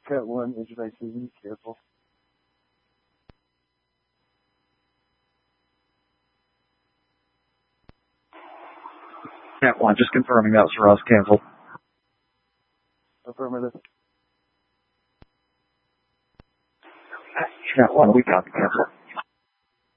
Cat 1, Internet Susan, careful. Cat 1, just confirming that was Ross, cancel. Affirmative. Cat 1, we got the cancel.